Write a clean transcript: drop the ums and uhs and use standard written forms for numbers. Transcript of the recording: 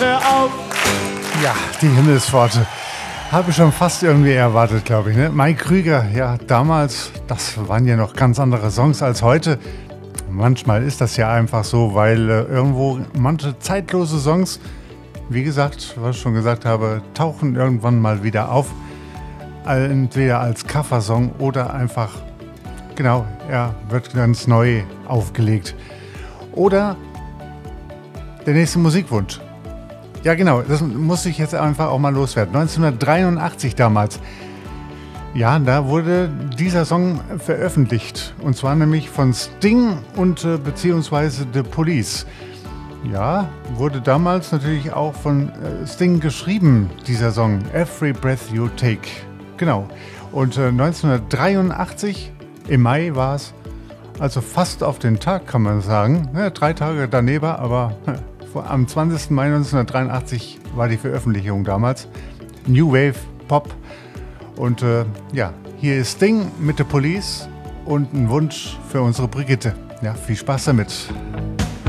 Hör auf! Ja, die Himmelspforte. Habe ich schon fast irgendwie erwartet, glaube ich. Ne? Mike Krüger, ja, damals, das waren ja noch ganz andere Songs als heute. Manchmal ist das ja einfach so, weil irgendwo manche zeitlose Songs, wie gesagt, was ich schon gesagt habe, tauchen irgendwann mal wieder auf. Entweder als Coversong oder einfach, genau, ja, wird ganz neu aufgelegt. Oder der nächste Musikwunsch. Ja, genau, das muss ich jetzt einfach auch mal loswerden. 1983 damals. Ja, da wurde dieser Song veröffentlicht. Und zwar nämlich von Sting und beziehungsweise The Police. Ja, wurde damals natürlich auch von Sting geschrieben, dieser Song. Every Breath You Take. Genau. Und 1983, im Mai war es, also fast auf den Tag kann man sagen. Ja, 3 Tage daneben, aber am 20. Mai 1983 war die Veröffentlichung damals. New Wave Pop. Und ja, hier ist Sting mit The Police und ein Wunsch für unsere Brigitte. Ja, viel Spaß damit.